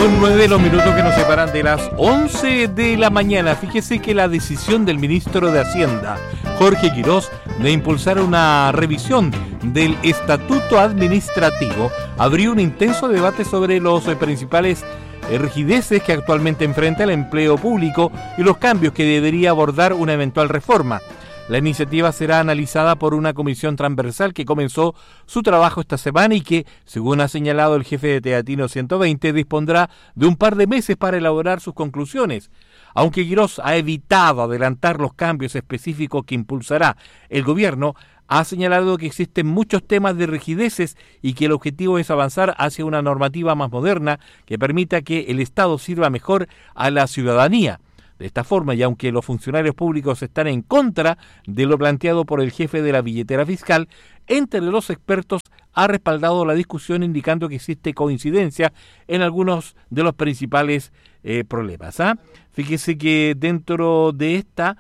Son 9 los minutos que nos separan de las 11 de la mañana. Fíjese que la decisión del ministro de Hacienda, Jorge Quirós, de impulsar una revisión del estatuto administrativo abrió un intenso debate sobre los principales rigideces que actualmente enfrenta el empleo público y los cambios que debería abordar una eventual reforma. La iniciativa será analizada por una comisión transversal que comenzó su trabajo esta semana y que, según ha señalado el jefe de Teatino 120, dispondrá de un par de meses para elaborar sus conclusiones. Aunque Quirós ha evitado adelantar los cambios específicos que impulsará el gobierno, ha señalado que existen muchos temas de rigideces y que el objetivo es avanzar hacia una normativa más moderna que permita que el Estado sirva mejor a la ciudadanía. De esta forma, y aunque los funcionarios públicos están en contra de lo planteado por el jefe de la billetera fiscal, entre los expertos ha respaldado la discusión indicando que existe coincidencia en algunos de los principales problemas. Fíjese que dentro de esta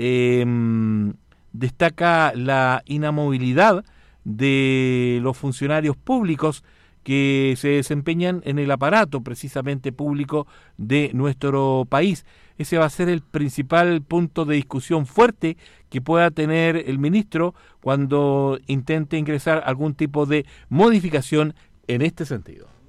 destaca la inamovilidad de los funcionarios públicos que se desempeñan en el aparato precisamente público de nuestro país. Ese va a ser el principal punto de discusión fuerte que pueda tener el ministro cuando intente ingresar algún tipo de modificación en este sentido.